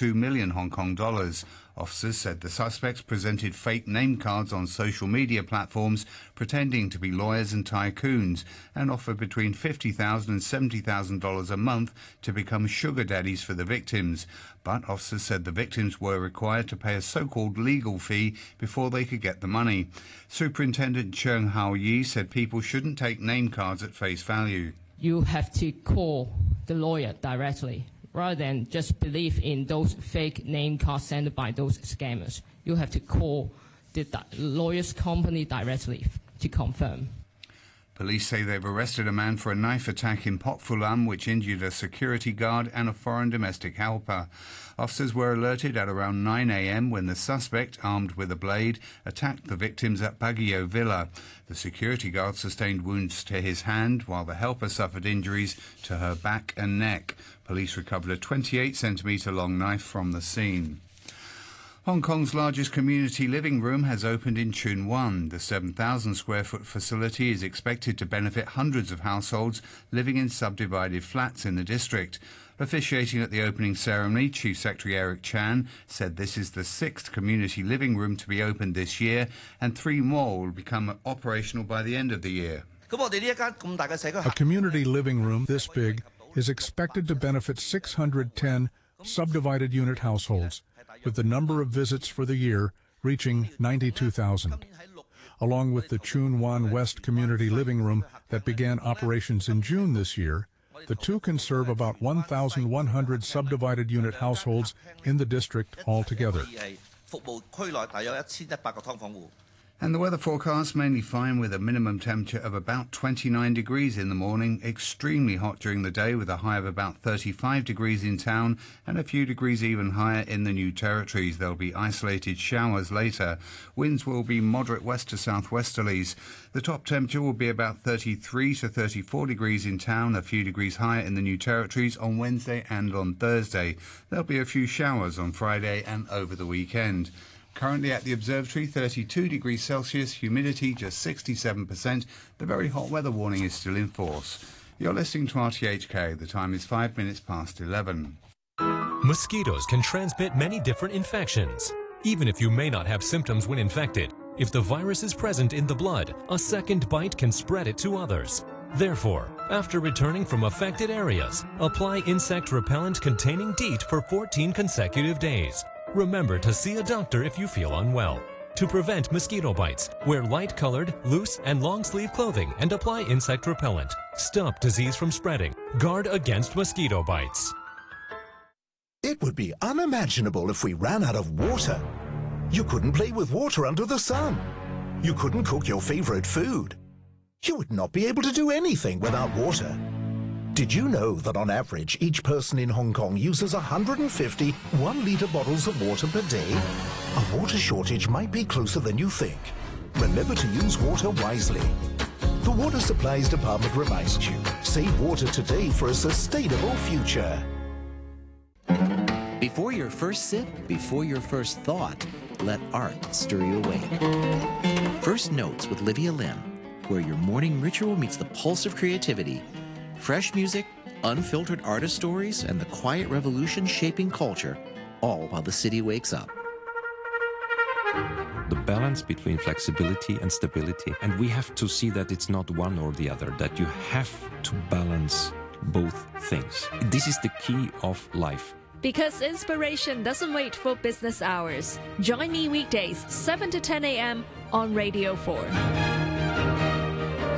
2 million Hong Kong dollars. Officers said the suspects presented fake name cards on social media platforms pretending to be lawyers and tycoons and offered between $50,000 and $70,000 a month to become sugar daddies for the victims. But officers said the victims were required to pay a so-called legal fee before they could get the money. Superintendent Cheung Hao Yi said people shouldn't take name cards at face value. You have to call the lawyer directly, rather than just believe in those fake name cards sent by those scammers. You have to call the lawyer's company directly to confirm. Police say they've arrested a man for a knife attack in Pok Fu Lam, which injured a security guard and a foreign domestic helper. Officers were alerted at around 9 a.m. when the suspect, armed with a blade, attacked the victims at Baguio Villa. The security guard sustained wounds to his hand, while the helper suffered injuries to her back and neck. Police recovered a 28-centimetre long knife from the scene. Hong Kong's largest community living room has opened in Tsuen Wan. The 7,000-square-foot facility is expected to benefit hundreds of households living in subdivided flats in the district. Officiating at the opening ceremony, Chief Secretary Eric Chan said this is the 6th community living room to be opened this year, and 3 more will become operational by the end of the year. A community living room this big is expected to benefit 610 subdivided unit households, with the number of visits for the year reaching 92,000. Along with the Tsuen Wan West Community Living Room that began operations in June this year, the two can serve about 1,100 subdivided unit households in the district altogether. And the weather forecast mainly fine with a minimum temperature of about 29 degrees in the morning, extremely hot during the day with a high of about 35 degrees in town and a few degrees even higher in the New Territories. There'll be isolated showers later. Winds will be moderate west to southwesterlies. The top temperature will be about 33 to 34 degrees in town, a few degrees higher in the New Territories on Wednesday and on Thursday. There'll be a few showers on Friday and over the weekend. Currently at the observatory, 32 degrees Celsius, humidity just 67%. The very hot weather warning is still in force. You're listening to RTHK. The time is 5 minutes past 11. Mosquitoes can transmit many different infections. Even if you may not have symptoms when infected, if the virus is present in the blood, a second bite can spread it to others. Therefore, after returning from affected areas, apply insect repellent containing DEET for 14 consecutive days. Remember to see a doctor if you feel unwell. To prevent mosquito bites, wear light-colored, loose, and long-sleeve clothing and apply insect repellent. Stop disease from spreading. Guard against mosquito bites. It would be unimaginable if we ran out of water. You couldn't play with water under the sun. You couldn't cook your favorite food. You would not be able to do anything without water. Did you know that on average, each person in Hong Kong uses 150 1-litre bottles of water per day? A water shortage might be closer than you think. Remember to use water wisely. The Water Supplies Department reminds you, save water today for a sustainable future. Before your first sip, before your first thought, let art stir you awake. First Notes with Livia Lim, where your morning ritual meets the pulse of creativity. Fresh music, unfiltered artist stories, and the quiet revolution shaping culture, all while the city wakes up. The balance between flexibility and stability, and we have to see that it's not one or the other, that you have to balance both things. This is the key of life. Because inspiration doesn't wait for business hours. Join me weekdays, 7 to 10 a.m. on Radio 4.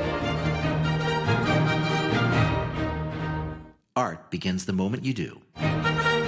Art begins the moment you do.